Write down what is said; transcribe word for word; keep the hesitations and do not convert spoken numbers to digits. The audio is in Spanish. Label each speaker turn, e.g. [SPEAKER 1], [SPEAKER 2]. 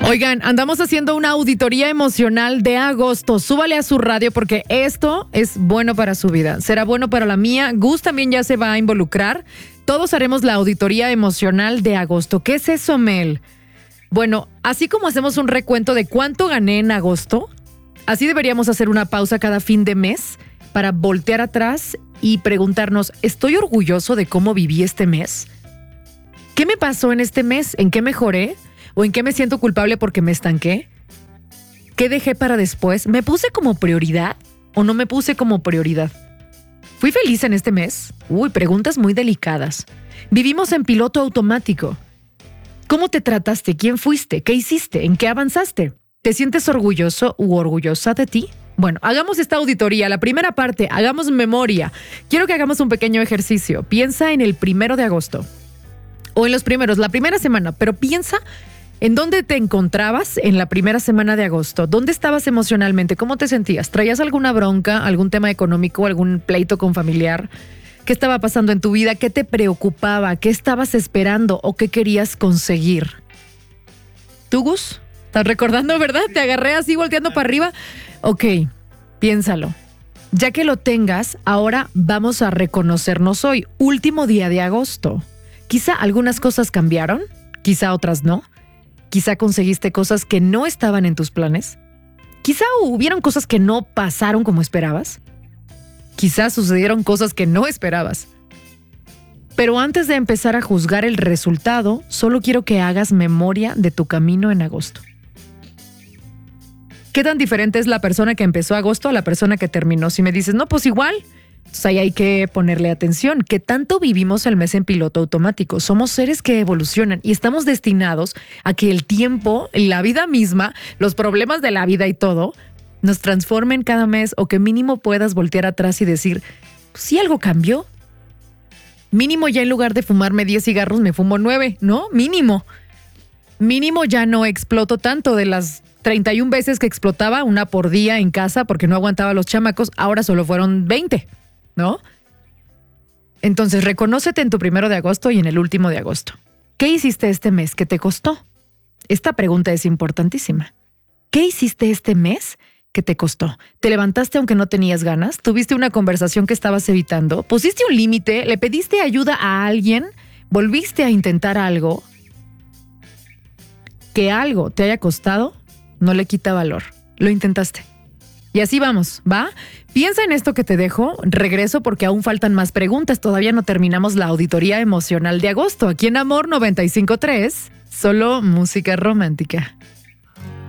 [SPEAKER 1] Oigan, andamos haciendo una auditoría emocional de agosto. Súbale a su radio porque esto es bueno para su vida. Será bueno para la mía. Gus también ya se va a involucrar. Todos haremos la auditoría emocional de agosto. ¿Qué es eso, Mel? Bueno, así como hacemos un recuento de cuánto gané en agosto, así deberíamos hacer una pausa cada fin de mes para voltear atrás y preguntarnos, ¿estoy orgulloso de cómo viví este mes? ¿Qué me pasó en este mes? ¿En qué mejoré? ¿O en qué me siento culpable porque me estanqué? ¿Qué dejé para después? ¿Me puse como prioridad o no me puse como prioridad? ¿Fui feliz en este mes? Uy, preguntas muy delicadas. Vivimos en piloto automático. ¿Cómo te trataste? ¿Quién fuiste? ¿Qué hiciste? ¿En qué avanzaste? ¿Te sientes orgulloso u orgullosa de ti? Bueno, hagamos esta auditoría. La primera parte, hagamos memoria. Quiero que hagamos un pequeño ejercicio. Piensa en el primero de agosto. O en los primeros, la primera semana. Pero piensa en dónde te encontrabas en la primera semana de agosto. ¿Dónde estabas emocionalmente? ¿Cómo te sentías? ¿Traías alguna bronca, algún tema económico, algún pleito con familiar? ¿Qué estaba pasando en tu vida? ¿Qué te preocupaba? ¿Qué estabas esperando o qué querías conseguir? ¿Tú, Gus? ¿Estás recordando, verdad? Te agarré así volteando para arriba. Ok, piénsalo. Ya que lo tengas, ahora vamos a reconocernos hoy, último día de agosto. Quizá algunas cosas cambiaron, quizá otras no. Quizá conseguiste cosas que no estaban en tus planes. Quizá hubieron cosas que no pasaron como esperabas. Quizás sucedieron cosas que no esperabas. Pero antes de empezar a juzgar el resultado, solo quiero que hagas memoria de tu camino en agosto. ¿Qué tan diferente es la persona que empezó agosto a la persona que terminó? Si me dices, no, pues igual, entonces ahí hay que ponerle atención. ¿Qué tanto vivimos el mes en piloto automático? Somos seres que evolucionan y estamos destinados a que el tiempo, la vida misma, los problemas de la vida y todo, nos transformen cada mes o que mínimo puedas voltear atrás y decir, pues sí, algo cambió. Mínimo ya en lugar de fumarme diez cigarros me fumo nueve, ¿no? Mínimo. Mínimo ya no exploto tanto. De las treinta y una veces que explotaba, una por día en casa porque no aguantaba a los chamacos, ahora solo fueron veinte, ¿no? Entonces, reconócete en tu primero de agosto y en el último de agosto. ¿Qué hiciste este mes que te costó? Esta pregunta es importantísima. ¿Qué hiciste este mes que te costó? ¿Te levantaste aunque no tenías ganas? ¿Tuviste una conversación que estabas evitando? ¿Pusiste un límite? ¿Le pediste ayuda a alguien? ¿Volviste a intentar algo? Que algo te haya costado no le quita valor. Lo intentaste. Y así vamos, ¿va? Piensa en esto que te dejo. Regreso porque aún faltan más preguntas. Todavía no terminamos la auditoría emocional de agosto. Aquí en Amor noventa y cinco punto tres, solo música romántica.